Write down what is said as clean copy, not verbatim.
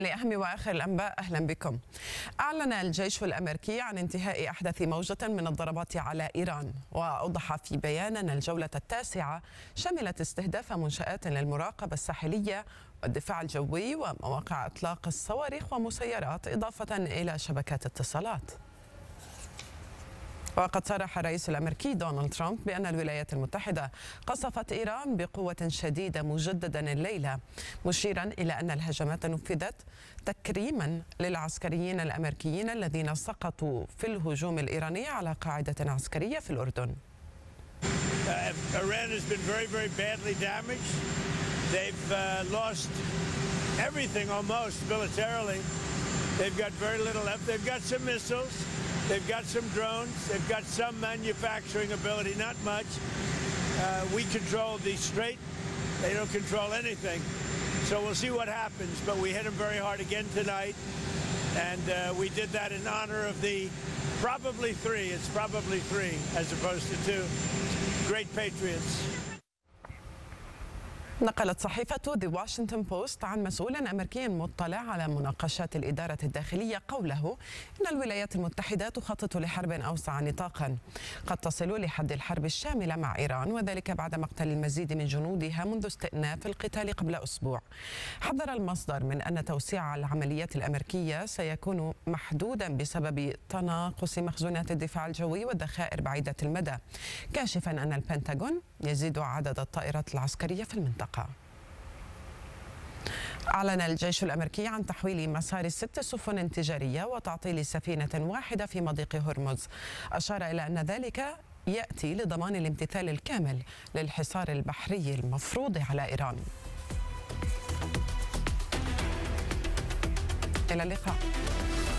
لأهم وآخر الأنباء أهلا بكم. أعلن الجيش الأمريكي عن انتهاء أحدث موجة من الضربات على إيران، وأوضح في بيان أن الجولة التاسعة شملت استهداف منشآت للمراقبة الساحلية والدفاع الجوي ومواقع إطلاق الصواريخ ومسيرات، إضافة إلى شبكات اتصالات. وقد صرح الرئيس الأمريكي دونالد ترامب بأن الولايات المتحدة قصفت إيران بقوة شديدة مجددا الليلة، مشيرا إلى أن الهجمات نفذت تكريما للعسكريين الأمريكيين الذين سقطوا في الهجوم الإيراني على قاعدة عسكرية في الأردن. Iran has been very badly damaged. They've lost everything almost militarily. They've got very little left. They've got some missiles. They've got some drones. They've got some manufacturing ability, not much. We control the strait. They don't control anything. So we'll see what happens. But we hit them very hard again tonight. And we did that in honor of the probably three. It's probably three as opposed to two. Great patriots. نقلت صحيفة The Washington Post عن مسؤول أمريكي مطلع على مناقشات الإدارة الداخلية قوله إن الولايات المتحدة تخطط لحرب أوسع نطاقا قد تصل لحد الحرب الشاملة مع إيران، وذلك بعد مقتل المزيد من جنودها منذ استئناف القتال قبل أسبوع. حذر المصدر من أن توسيع العمليات الأمريكية سيكون محدودا بسبب تناقص مخزونات الدفاع الجوي والذخائر بعيدة المدى، كاشفا أن البنتاغون يزيد عدد الطائرات العسكرية في المنطقة. أعلن الجيش الأمريكي عن تحويل مسار 6 سفن تجارية وتعطيل سفينة واحدة في مضيق هرمز. أشار إلى أن ذلك يأتي لضمان الامتثال الكامل للحصار البحري المفروض على إيران. إلى اللقاء.